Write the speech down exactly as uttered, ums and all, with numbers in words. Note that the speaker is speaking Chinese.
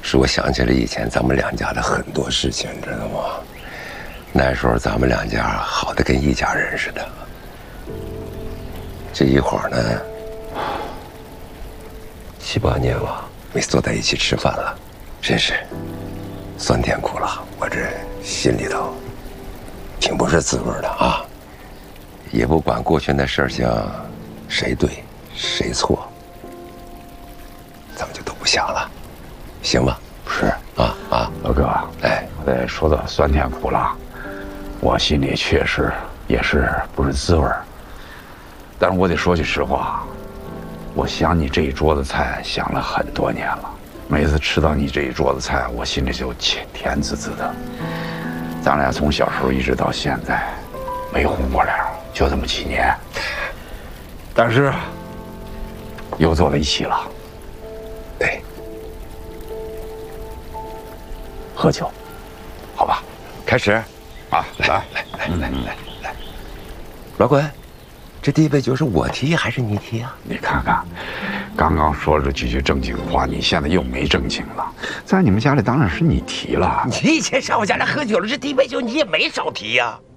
使我想起了以前咱们两家的很多事情，知道吗？那时候咱们两家好的跟一家人似的。这一晃呢，七八年了，没坐在一起吃饭了，真是酸甜苦辣，我这心里头挺不是滋味的啊。也不管过去那事情谁对谁错，咱们就都不想了，行吧？ 是啊啊， 老哥， 哎， 我得说到酸甜苦辣，我心里确实也是不是滋味儿。但是我得说句实话，我想你这一桌子菜想了很多年了。每次吃到你这一桌子菜，我心里就甜甜滋滋的。咱俩从小时候一直到现在，没红过脸，就这么几年。但是又坐在一起了。 对， 喝酒，好吧？ 开始啊，来来来来来来来，老管。这第一杯酒是我提还是你提啊？ 你看看，刚刚说了几句正经话，你现在又没正经了。在你们家里当然是你提了。 你以前上我家来喝酒了，这第一杯酒你也没少提呀、啊。